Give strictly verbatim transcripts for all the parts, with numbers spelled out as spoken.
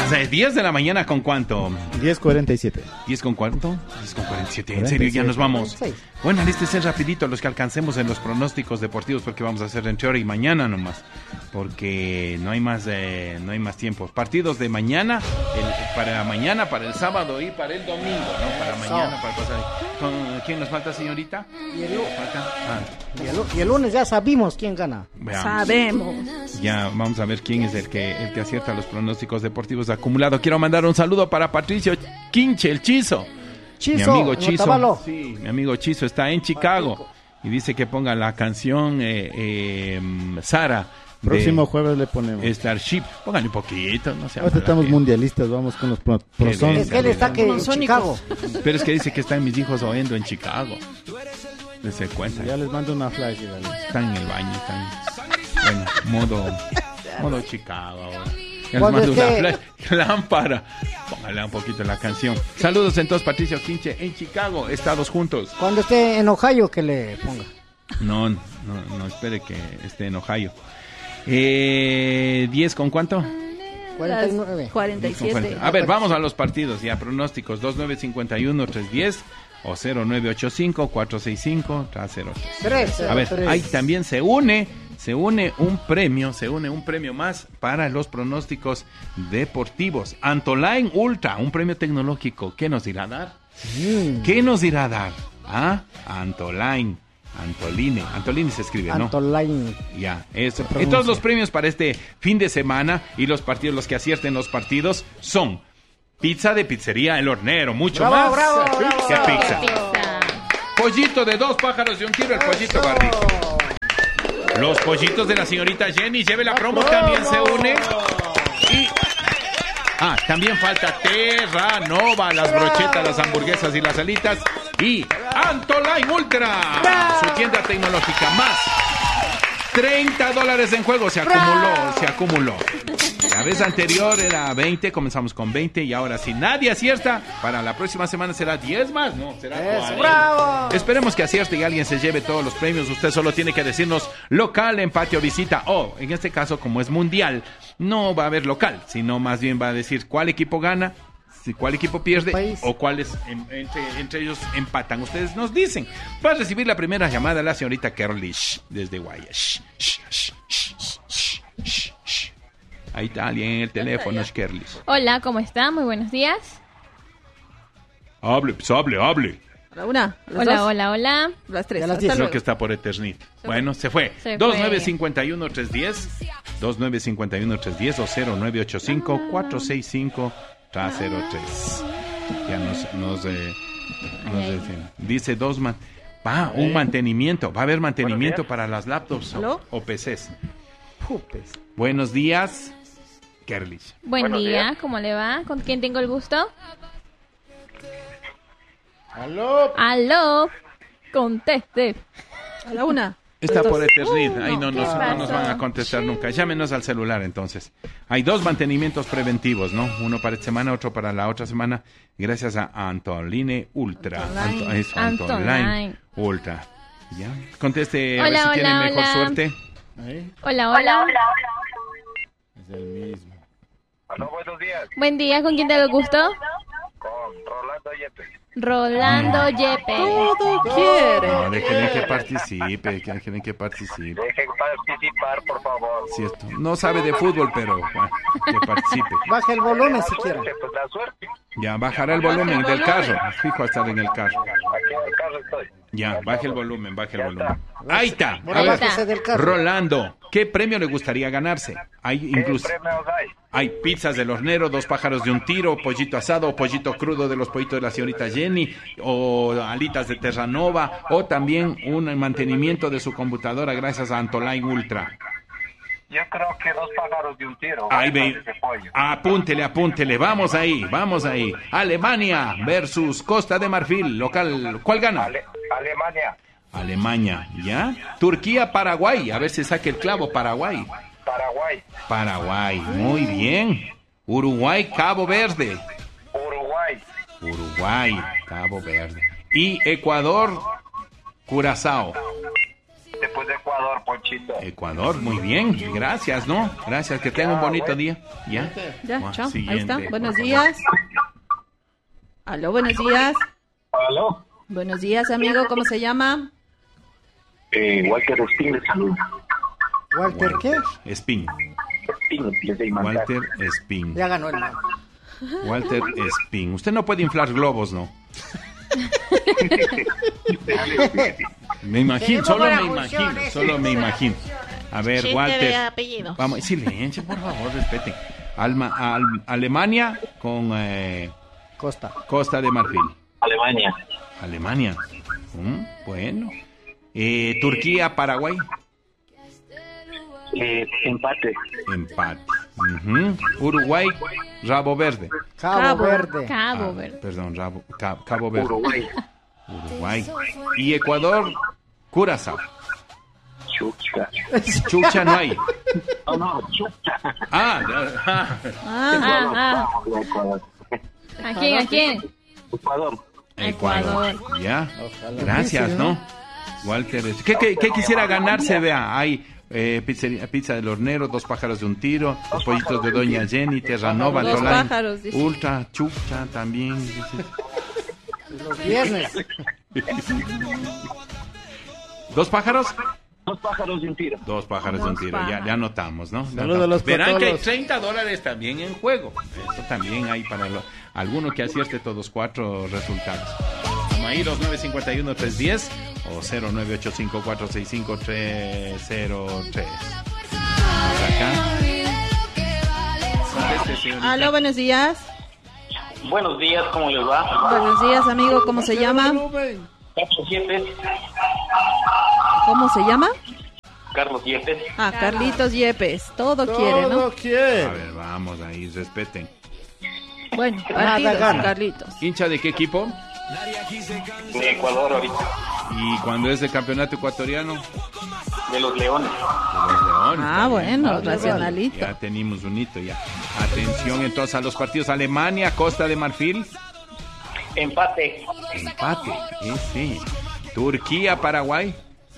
las eh, diez de la mañana, ¿con cuánto? diez cuarenta y siete. ¿diez con cuánto? diez con cuarenta y siete. En serio, ya nos vamos. Bueno, este es el rapidito, los que alcancemos en los pronósticos deportivos, porque vamos a hacer entre ahora y mañana nomás. Porque no hay más eh, no hay más tiempo. Partidos de mañana, el, para mañana, para el sábado y para el domingo, ¿no? Para mañana, para pasar. ¿Con quién nos falta, señorita? Y el, ah. y, el, y el lunes ya sabemos quién gana. Veamos. Sabemos. Ya, vamos a ver quién es el que el que acierta los pronósticos deportivos acumulados. Quiero mandar un saludo para Patricio Quinche, el Chizo. Chizo, mi amigo Chizo. Sí, mi amigo Chizo está en Chicago. Y dice que ponga la canción eh, eh, Sara. Próximo jueves le ponemos Starship. Póngale un poquito, no sé. Ahora estamos mundialistas, vamos con los pro, pro son. Es que él está que en Chicago. Pero es que dice que están mis hijos oyendo en Chicago. Les cuenta. Ya les mando una flash. Dale. Están en el baño, están. Bueno, modo, modo Chicago ahora. Ya les Cuando mando una esté... flash. Lámpara. Póngale un poquito la canción. Saludos entonces, Patricio Quinche, en Chicago, Estados juntos. Cuando esté en Ohio, que le ponga. No, no, no espere que esté en Ohio. Eh, ¿diez con cuánto? cuarenta y nueve. cuarenta y siete. A ver, vamos a los partidos ya, pronósticos. dos nueve cinco uno tres diez o cero nueve ocho cinco cuatro seis cinco cero tres. A ver, ahí también se une, se une un premio, se une un premio más para los pronósticos deportivos. Antoline Ultra, un premio tecnológico. ¿Qué nos irá a dar? Mm. ¿Qué nos irá a dar? Ah, Antoline. Antoline, Antoline se escribe, ¿no? Antoline. Ya, eso. Entonces los premios para este fin de semana y los partidos, los que acierten los partidos son pizza de pizzería El Hornero, mucho bravo, más bravo, bravo, que bravo, pizza. pizza. Pollito de dos pájaros de un tiro, el pollito barbecue. Los pollitos de la señorita Jenny, lleve la promo, también se une. Y ah, también falta Terra Nova, las brochetas, las hamburguesas y las alitas. Y Antoline Ultra, su tienda tecnológica, más treinta dólares en juego. Se acumuló, se acumuló. La vez anterior era veinte, comenzamos con veinte y ahora si nadie acierta, para la próxima semana será diez más, no, será cuarenta. ¡Bravo! Esperemos que acierte y alguien se lleve todos los premios. Usted solo tiene que decirnos local, empate o visita. O, en este caso, como es mundial, no va a haber local, sino más bien va a decir cuál equipo gana, si cuál equipo pierde o cuáles en, entre, entre ellos empatan. Ustedes nos dicen. Va a recibir la primera llamada la señorita Kerlish desde Guayas. Ahí está alguien en el teléfono, Kerlish. Hola, ¿cómo está? Muy buenos días. Hable, pues hable, hable. La una, hola, dos, hola, hola. Las tres. Las Creo que está por Eternit. Se bueno, fue. se fue. Se dos nueve cinco uno tres uno cero dos nueve cinco uno tres uno cero o cero nueve ocho cinco cuatro seis cinco cero tres. Ya nos, nos, eh, nos dicen. Dice dos man. Va, un mantenimiento. Va a haber mantenimiento para las laptops o, o P Cs. Pupes. Buenos días, Kerlish. Buen Buenos día, días. ¿cómo le va? ¿Con quién tengo el gusto? ¡Aló! Aló, conteste. A la una. Está por Eternit, Uh, ahí no, no, nos, no nos van a contestar nunca. Llámenos al celular entonces. Hay dos mantenimientos preventivos, ¿no? Uno para esta semana, otro para la otra semana. Gracias a Antoline Ultra. Antoline. Anto, eso, Antoline Antoline. Ultra. ¿Ya? Conteste, a Hola, ver si hola, tiene mejor hola. suerte. ¿Ahí? Hola, hola. Es el mismo. Aló, buenos días. Buen día, ¿con quién tengo el gusto? Con Rolando Yepes. Rolando Yepes. Todo quiere. No, déjenle que participe, déjenle que participe. Dejen participar, por favor. Cierto. No sabe de fútbol, pero bueno, que participe. Baja el volumen La si quiere. suerte, pues la suerte. Ya, bajará el volumen del carro. Fijo a estar en el carro. Aquí en el carro estoy. Ya, baje el volumen, baje el volumen. Ahí está. A Bueno, ver, bájese del carro. Rolando, ¿qué premio le gustaría ganarse? Hay ¿Qué incluso premios hay? hay pizzas del hornero, dos pájaros de un tiro, pollito asado, pollito crudo de los pollitos de la señorita Jenny, o alitas de Terranova, o también un mantenimiento de su computadora gracias a Antoline Ultra. Yo creo que dos pájaros de un tiro. Ahí Dos ve. de pollo. Apúntele, apúntele, vamos ahí, vamos ahí. Alemania versus Costa de Marfil, local, ¿cuál gana? Ale- Alemania. Alemania, ¿ya? Turquía, Paraguay, a ver si saque el clavo, Paraguay. Paraguay. Paraguay, muy bien. Uruguay, Cabo Verde. Uruguay. Uruguay, Cabo Verde. Y Ecuador, Curazao. Después de Ecuador, Ponchito. Ponchito. Ecuador, muy bien. Gracias, ¿no? Gracias, que tenga un bonito día. ¿Ya? Ya, Buah, chao. Ahí siguiente. está. Buenos días. Aló, buenos días. Aló. Buenos días, amigo. ¿Cómo se llama? Eh, Walter Spin le saluda. ¿Walter qué? Spin. Spin, desde Imantar. Walter Spin. Ya ganó el man. Walter Spin. Usted no puede inflar globos, ¿no? Me imagino, solo me imagino, solo me imagino. A ver, Walter. Vamos, silencio, por favor, respeten. Alma, al- Alemania con eh, Costa. Costa de Marfil. Alemania. Alemania. Mm, bueno. Eh, Turquía, Paraguay. Eh, empate. Empate. Ujú. Uruguay, Rabo Verde. Cabo, Cabo. Verde. Cabo Ah, Verde. perdón, Rabo, Cabo, Cabo Verde. Uruguay. Uruguay. Y Ecuador, Curazao. Chucha. Chucha no hay. Oh, no, chucha. Ah, ah, Ah, ah. Ecuador. ¿A quién? ¿A quién? Ecuador. Ecuador. Ya. Ojalá. Gracias, Difícil, ¿no? ¿no? Walter, es- ¿qué, qué, qué quisiera ganarse? Vea, hay eh, pizzería- pizza del hornero, dos pájaros de un tiro, los pollitos de Doña Jenny, Terranova, Dos Tolán, pájaros, dice. Ultra, Chucha también. dice. Los viernes. ¿Dos pájaros? Dos pájaros de un tiro. Dos pájaros de un Dos tiro, ya, pájaros. ya anotamos, ¿no? Ya Saludos anotamos. a los Verán que hay cotolos. treinta dólares también en juego. Eso también hay para lo- alguno que acierte todos cuatro resultados. Maíros nueve cinco uno tres uno cero o cero nueve ocho cinco cuatro seis cinco tres cero tres. Por acá. Conteste, señorita. Aló, buenos días. Buenos días, ¿cómo les va? Buenos días, amigo. ¿Cómo se llama? Carlos Yepes. ¿Cómo se llama? Carlos Yepes. Ah, Carlitos Yepes. Todo quiere, ¿no? Todo A quiere. ver, vamos ahí, respeten. Bueno, Nada partidos, gana. Carlitos. ¿Hincha de qué equipo? De Ecuador ahorita. Y cuando es de campeonato ecuatoriano, De los Leones. de los Leones. Ah, bueno, Vale, racionalito. Ya tenemos un hito ya. Atención entonces a los partidos. Alemania, Costa de Marfil. Empate. Empate. Ese. Turquía, Paraguay.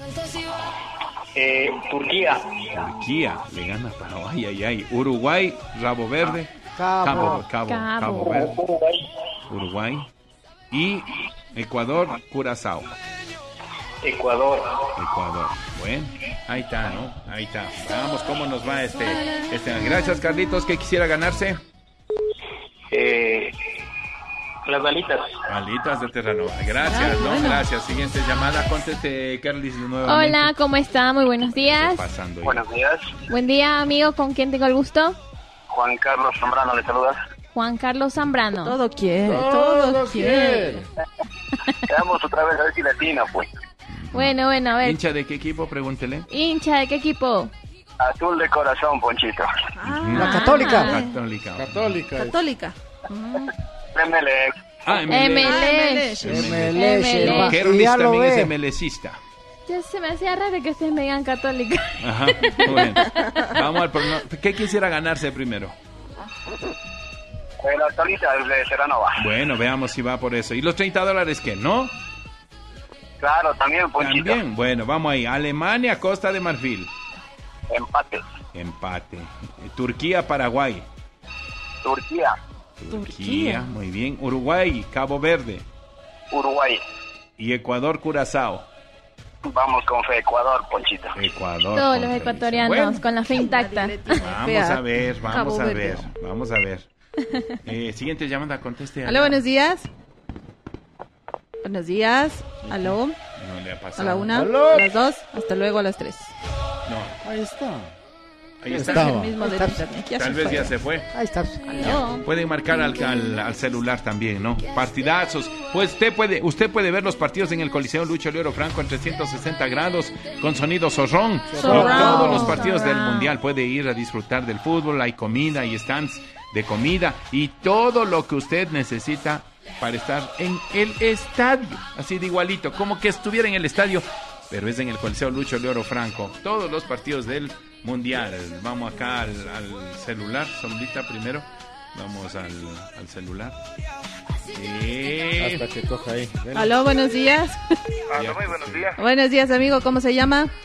Eh, Turquía. Turquía. Le gana a Paraguay. Ay, ay. Uruguay, Rabo Verde. Cabo. Cabo, Cabo, Cabo. Cabo Verde. Uruguay. Uruguay. Y Ecuador, Curazao. Ecuador. Ecuador. Bueno, ahí está, ¿no? Ahí está. Vamos, ¿cómo nos va este? este? Gracias, Carlitos. ¿Qué quisiera ganarse? Eh, las balitas. Alitas de Terranova. Gracias, Ah, ¿no? bueno. Gracias. Siguiente llamada. Conteste, Carlis, nuevamente. Hola, ¿cómo está? Muy buenos ¿Qué días. está pasando ya? Buenos días. Buen día, amigo. ¿Con quién tengo el gusto? Juan Carlos Zambrano le saluda. Juan Carlos Zambrano. Todo quiere, Todo todo quiere. quiere. Veamos otra vez a ver si latina, pues. Bueno, bueno, a ver. ¿Hincha de qué equipo? Pregúntele. ¿Hincha de qué equipo? Azul de corazón, Ponchito. La Católica. Católica. Católica. Católica. M L X. Ah, M L M S. L S. M L S. M L S. hermano. Y Kerlis ya lo también es ve. emelecista. Ya se me hacía raro que ustedes me digan católica. Ajá. Bueno, vamos al prono- ¿Qué quisiera ganarse primero? Eh, las balitas de Terranova. Bueno, veamos si va por eso. ¿Y los treinta dólares qué? ¿No? Claro, también, Ponchito. También. Bueno, vamos ahí. Alemania, Costa de Marfil. Empate. Empate. Turquía, Paraguay. Turquía. Turquía, Turquía. muy bien. Uruguay, Cabo Verde. Uruguay. Y Ecuador, Curazao. Vamos con fe. Ecuador, Ponchito. Ecuador. Todos con los fe. ecuatorianos Bueno, con la fe intacta. vamos a ver, vamos Cabo a Verde. ver, vamos a ver. Eh, siguiente llamada, conteste. Aló, buenos días. Buenos días. Aló. No le ha A pasado. la una, Aló. a las dos, hasta luego a las tres. No, Ahí está. ahí está. Estaba. El mismo del internet. Ya Tal se vez fue. ya se fue. Ahí está. No. Pueden marcar al, al, al celular también, ¿no? Partidazos. Pues usted puede, usted puede ver los partidos en el Coliseo Lucho Leoro Franco en trescientos sesenta grados con sonido zorrón. Zorrón. Todos los partidos del Zorrón. Mundial puede ir a disfrutar del fútbol. Hay comida, hay stands de comida y todo lo que usted necesita para estar en el estadio. Así de igualito, como que estuviera en el estadio, pero es en el Coliseo Lucho Leoro Franco. Todos los partidos del Mundial. Vamos acá al, al celular, Sombrita primero. Vamos al, al celular. Eh, Hasta que coja ahí. Ven. Aló, buenos días. Aló, muy buenos días. Buenos días, amigo. ¿Cómo se llama?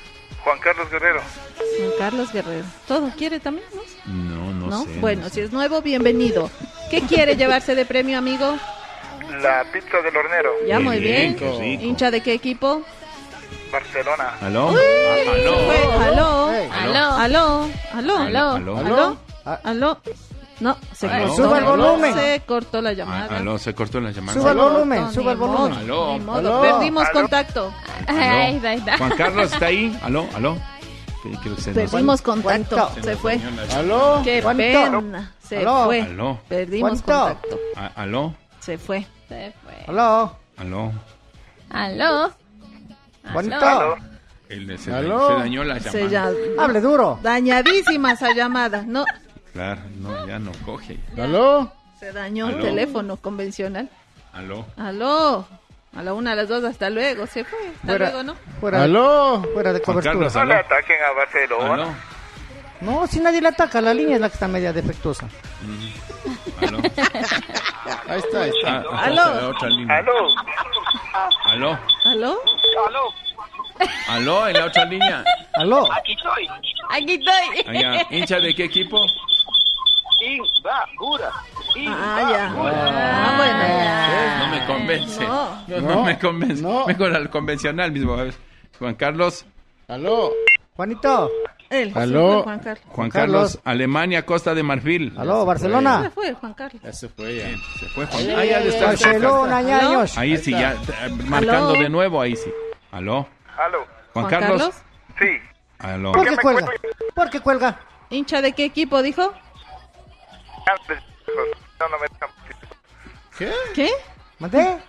Juan Carlos Guerrero. Juan Carlos Guerrero. ¿Todo quiere también, no? No, no, ¿No? sé. Bueno, no si sé. es nuevo, bienvenido. ¿Qué quiere llevarse de premio, amigo? La pizza del hornero. Ya, muy bien. qué rico. ¿Hincha de qué equipo? Barcelona. ¿Aló? Ah, ¿aló? Fue, aló. Hey. Aló. Aló. Aló. Aló. ¿Aló? ¿Aló? Ah. ¿Aló? No, se Aló. cortó. Sube el volumen. Se cortó la Ah, llamada. ¿Aló? ¿Se cortó la llamada? Suba el Aló. volumen, Ni suba el modo, volumen. Aló. ni modo. Aló. Perdimos Aló. contacto. Ahí está, ahí está. Juan Carlos está ahí. ¿Aló? ¿Aló? Creo que usted no- Perdimos contacto. Juanito. Se fue. ¿Aló? Qué Juanito. pena. Se Aló. fue. Aló. Perdimos Juanito. contacto. Ah, ¿Aló? Se fue. Se fue. Aló, ¿Aló? Aló. Juanito. Aló. Él se, ¿Aló? se dañó la llamada. Se ya... Hable duro. Dañadísima esa llamada. No, Claro, no, ya no coge. ¿Aló? se dañó el Aló. teléfono convencional. ¿Aló? Aló. A la una, a las dos, hasta luego. Se fue. Hasta Fuera. luego, ¿no? Fuera, ¿Aló? fuera de Juan cobertura. Carlos, No le ¿aló? ataquen a Barcelona. ¿Aló? No, si nadie le ataca, la línea es la que está media defectuosa. ¿Aló? Ahí está, ahí está. Ah, ah, ¿Aló? la otra línea. Aló. ¿Aló? ¿Aló? Aló, ¿Aló? En la otra línea. Aló. aquí estoy. Aquí estoy. Allá, ¿hincha de qué equipo? Invasura. Ah, ya. Invasura. Ah, bueno, ya. No me convence. No. No, no, No, me convence. no. Mejor al convencional mismo. A ver, Juan Carlos. ¿Aló? Juanito. Él. Aló. Se fue Juan Carlos. Juan Carlos. Alemania, Alemania, Costa de Marfil. Aló, Se Barcelona. fue Juan Carlos. Ya se fue ya. Se fue Juan. Ah, ya está. Barcelona, ñaños. Ahí sí, ya. eh, Marcando de nuevo, ahí sí. ¿Aló? Aló. Juan, Juan Carlos. Carlos. Sí. ¿Aló? ¿Por ¿Qué qué me cuelga? cuelga? ¿Por qué cuelga? ¿Hincha de qué equipo dijo? Antes. No, no me dejan. ¿Qué? ¿Qué? ¿Mandé?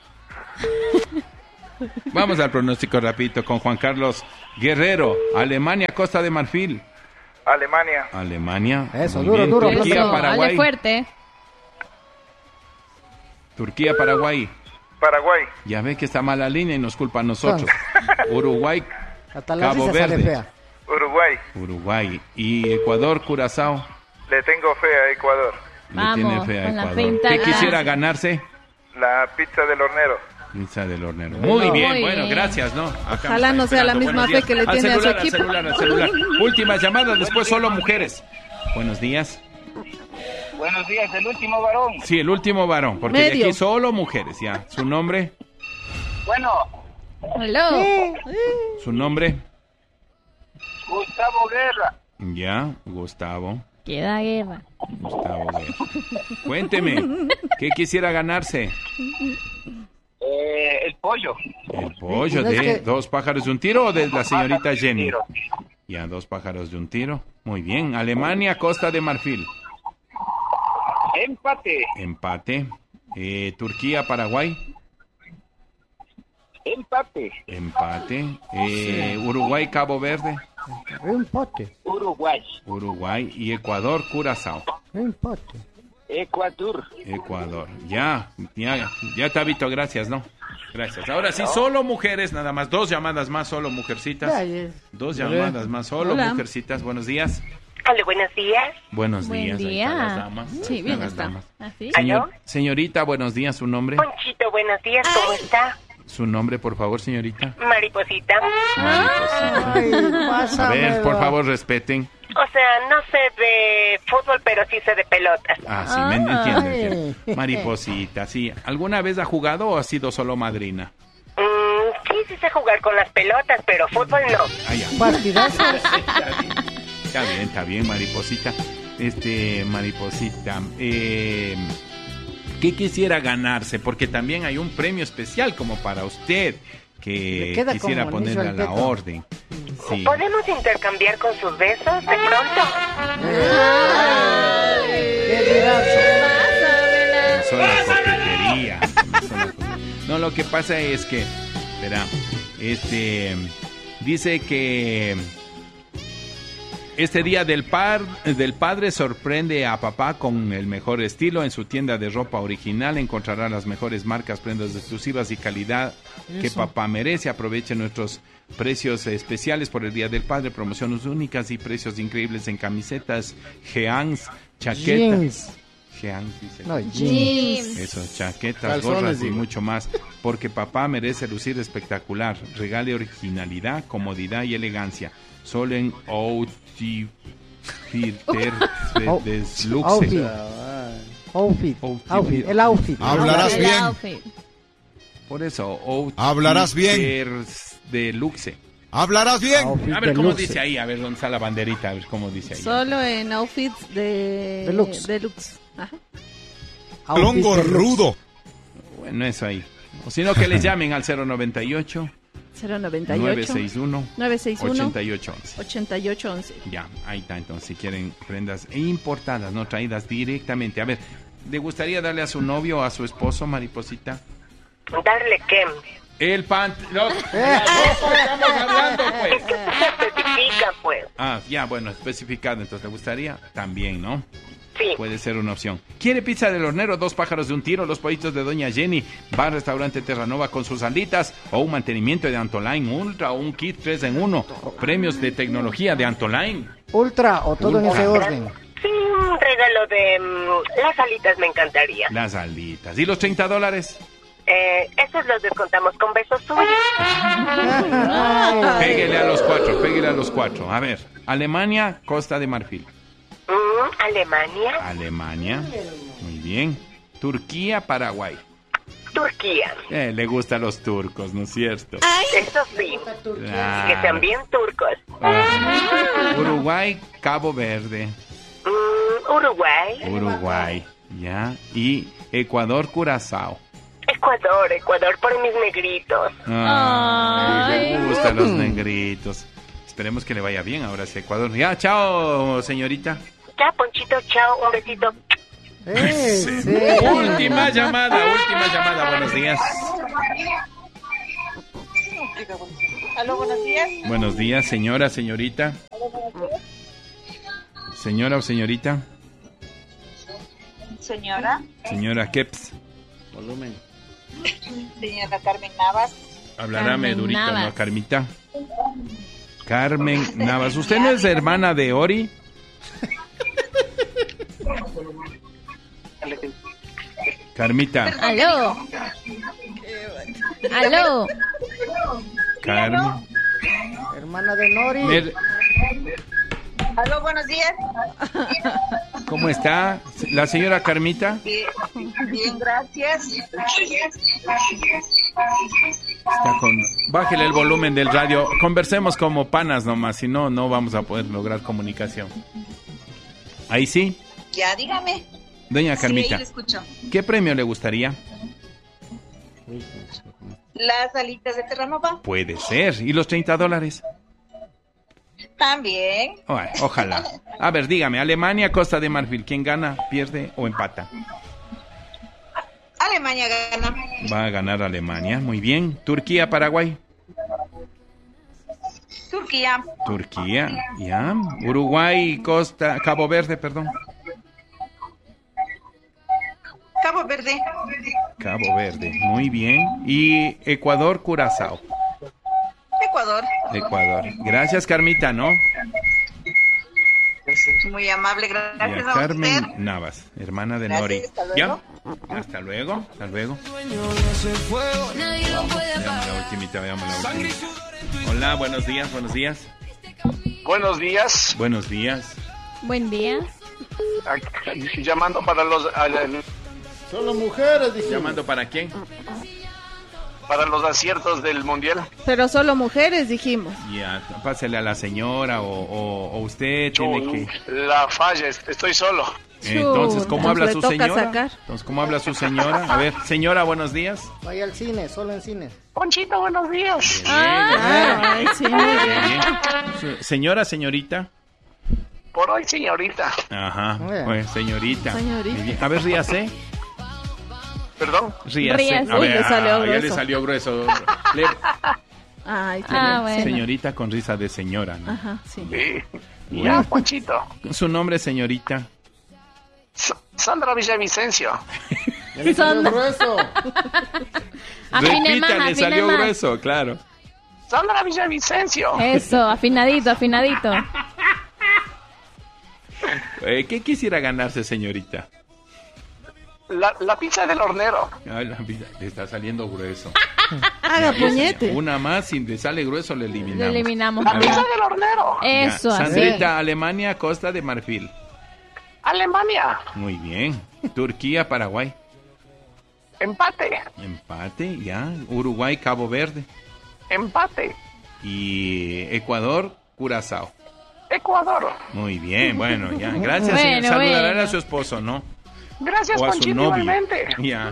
Vamos al pronóstico rapidito con Juan Carlos Guerrero. Alemania, Costa de Marfil. Alemania. Alemania. Eso, Muy duro, bien. duro, Turquía, Eso, Paraguay. hable fuerte. Turquía, Paraguay. Paraguay. Ya ve que está mala línea y nos culpa a nosotros. Uruguay, Hasta la Cabo risa sale Verde. fea. Uruguay. Uruguay. Y Ecuador, Curazao. Le tengo fe a Ecuador. Le Vamos, tiene fe a con la Ecuador. fe intacta. ¿Qué quisiera ganarse? La pizza del hornero. Pizza del hornero. Muy bien, Muy bueno, bien. gracias, ¿no? Acá Ojalá me está no sea la esperando. misma Buenos fe días. que le Al tiene a su celular, al equipo. celular, al celular. Últimas llamadas, después solo mujeres. Buenos días. Buenos días, el último varón. Sí, el último varón, porque de Medio. aquí solo mujeres, ya. ¿Su nombre? Bueno, Aló. ¿Su nombre? Gustavo Guerra. Ya, Gustavo. Queda guerra. Gustavo Guerra. Cuénteme, ¿qué quisiera ganarse? Eh, el pollo. ¿El pollo Es de que- dos pájaros de un tiro o de la señorita Jenny? Tiro. Ya, dos pájaros de un tiro. Muy bien. Alemania, Costa de Marfil. Empate. Empate. Eh, Turquía, Paraguay. Empate. Empate. Eh, Uruguay, Cabo Verde. Empate, Uruguay. Uruguay. Y Ecuador, Curazao. empate. Ecuador. Ecuador. Ya, ya, ya, Tabito, gracias, ¿no? Gracias. Ahora sí, solo mujeres, nada más. Dos llamadas más, solo mujercitas. Ya, ya. Dos llamadas más, solo Hola. mujercitas. Buenos días. Hola, buenos días. Buenos Buen días. Ahí día. están las damas. Sí, Ahí bien están las está. damas. ¿Así? Señor- ¿Aló? señorita, buenos días. ¿Su nombre? Ponchito, buenos días, ¿cómo está? Su nombre, por favor, señorita. Mariposita. Mariposita. Ay, A pásamelo. ver, por favor, respeten. O sea, no sé de fútbol, pero sí sé de pelotas. Ah, sí, me entiendo, entiendo. Mariposita, sí. ¿Alguna vez ha jugado o ha sido solo madrina? Mm, sí, sí sé jugar con las pelotas, pero fútbol no. Ah, ya. Partidazo. Está bien, está bien, Mariposita. Este, Mariposita, eh, ¿qué quisiera ganarse? Porque también hay un premio especial como para usted que Le queda quisiera como anillo ponerle a al la dedo. orden. Sí. ¿Podemos intercambiar con sus besos de pronto? ¿Qué dirás? Pásamela. Solo la coquetería. Solo la co- No, lo que pasa es que, espera, este, dice que este día del, par, del padre sorprende a papá con el mejor estilo. En su tienda de ropa original encontrará las mejores marcas, prendas exclusivas y calidad que papá merece. Aproveche nuestros precios especiales por el día del padre, promociones únicas y precios increíbles en camisetas, jeans, chaquetas. Jeans. jeans, dice. No, jeans. Jeans. Eso, chaquetas, Calzones, gorras y digo. mucho más. Porque papá merece lucir espectacular. Regale originalidad, comodidad y elegancia. Solo en Outfitter Oh, Desluxe. outfit. Chaval. Outfit. Outfit. Outfit. El outfit. Hablarás El bien. outfit. Por eso, Outfitter Hablarás bien. Deluxe. Hablarás bien. Outfit A ver cómo deluxe. dice ahí, a ver dónde está la banderita, a ver cómo dice ahí. Solo en outfits de Deluxe. deluxe. Ajá. Outfit Longo deluxe. rudo. Bueno, eso ahí. O si no, que les llamen al cero noventa y ocho, cero noventa y nueve ocho, seis uno, nueve seis uno, ochenta y ocho once. ochenta y ocho once. Ya, ahí está, entonces, si quieren prendas importadas, no traídas directamente. A ver, ¿le gustaría darle a su novio o a su esposo, mariposita? ¿Darle qué? El pant... No, la ropa estamos hablando, pues. Se especifica, pues. Ah, ya, bueno, especificado, entonces, ¿le gustaría? También, ¿no? Sí. Puede ser una opción. ¿Quiere pizza del hornero, dos pájaros de un tiro, los pollitos de Doña Jenny, bar restaurante Terranova con sus alitas o un mantenimiento de Antoline Ultra o un kit tres en uno? Premios de tecnología de Antoline. Ultra o todo en Ultra. ese orden. Sí, un regalo de mm, las alitas me encantaría. Las alitas. ¿Y los treinta dólares? Eh, esos los descontamos con besos suyos. Péguele a los cuatro, péguele a los cuatro. A ver, Alemania, Costa de Marfil. Mm, Alemania, Alemania, muy bien. Turquía, Paraguay. Turquía. Eh, le gustan los turcos, ¿no es cierto? Eso sí, Claro. que sean bien turcos. Ah. Uruguay, Cabo Verde. Mm, Uruguay, Uruguay, ya. Y Ecuador, Curazao. Ecuador, Ecuador por mis negritos. Ay, Ay. le gustan los negritos. Esperemos que le vaya bien ahora sí, Ecuador. Ya, chao, señorita. Ya, Ponchito, chao, un besito. Eh, sí. Última llamada, última llamada. Buenos días. Aló, buenos días. Buenos días, señora, señorita. Señora o señorita. Señora, Señora Keps. Volumen. señora Carmen Navas. Hablará Carmen durito, ¿no, Navas. Carmita? Carmen Navas. ¿Usted no es hermana de Ori? Carmita. Aló. Aló. Carmen. Hermana de Nori. Mer- Aló, buenos días. ¿Cómo está la señora Carmita? Bien, bien, gracias. Está con... Bájele el volumen del radio. Conversemos como panas nomás, si no, no vamos a poder lograr comunicación. Ahí sí. Ya, dígame. Doña Sí, Carmita, ahí le escucho. ¿qué premio le gustaría? Las alitas de Terranova. Puede ser. ¿Y los treinta dólares? También. Ay, ojalá. A ver, dígame, Alemania, Costa de Marfil, ¿quién gana, pierde o empata? Alemania gana. Va a ganar Alemania, muy bien. Turquía, Paraguay. Turquía. Turquía, ya. Uruguay, Costa, Cabo Verde, perdón. Cabo Verde. Cabo Verde, muy bien. Y Ecuador, Curazao. Ecuador. Ecuador. Gracias, Carmita, ¿no? Muy amable, gracias Ya, a Carmen usted. Navas, hermana de Gracias, Nori. hasta luego. ¿Ya? Hasta luego, hasta luego. Veamos la ultimita, veamos la última. Hola, buenos días, buenos días. Buenos días. Buenos días. Buen día. Aquí, llamando para los a- Solo mujeres, dije. ¿Llamando para quién? para los aciertos del mundial. Pero solo mujeres, dijimos. Ya, pásele a la señora o, o, o usted Yo, tiene que... la falla, estoy solo. Entonces, ¿cómo Chuta, habla le su toca señora? sacar. Entonces, ¿cómo habla su señora? A ver, señora, buenos días. Vaya al cine, solo en cine. Ponchito, buenos días. Ay, sí, muy bien. Bien. Su- Señora, señorita. Por hoy, señorita. Ajá, Muy bien. pues señorita. Señorita. Muy bien. A ver, ríase. Perdón. Ríase. Ríase. A Uy, ver, le salió ah, ya le grueso. salió grueso. Le- Ay, Ah, sí, bueno. Señorita con risa de señora, ¿no? Ajá, sí. Sí. Ya, Ponchito. Su nombre, señorita. S- Sandra Villavicencio. Ya le salió Son- grueso. Afine más, Repita, le afine salió más. grueso, claro. Sandra Villavicencio. Eso, afinadito, afinadito. Eh, ¿Qué quisiera ganarse, señorita? La, la pizza del hornero. Ay, la vida, le está saliendo grueso. Haga Ya, puñete. Una más, si le sale grueso, le eliminamos. Lo eliminamos. La A ver. pizza del hornero. Eso, Ya. así. Sandrita, Alemania, Costa de Marfil. Alemania. Muy bien. Turquía, Paraguay. Empate. Empate, ya. Uruguay, Cabo Verde. Empate. Y Ecuador, Curazao. Ecuador. Muy bien, bueno, ya. Gracias, Bueno, señor. Saludará bueno. a su esposo, ¿no? Gracias, O a su Ponchito, novio. igualmente. Ya,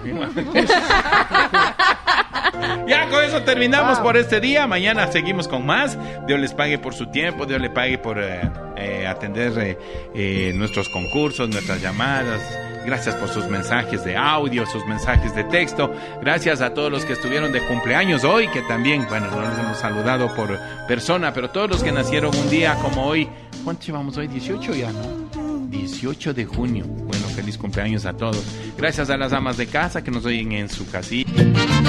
ya con eso terminamos por este día. Mañana seguimos con más. Dios les pague por su tiempo. Dios les pague por eh, eh, atender eh, eh, nuestros concursos, nuestras llamadas. Gracias por sus mensajes de audio, sus mensajes de texto. Gracias a todos los que estuvieron de cumpleaños hoy, que también, bueno, no les hemos saludado por persona, pero todos los que nacieron un día como hoy. ¿Cuánto llevamos hoy? dieciocho ya, ¿no? dieciocho de junio. Bueno, feliz cumpleaños a todos. Gracias a las amas de casa que nos oyen en su casilla.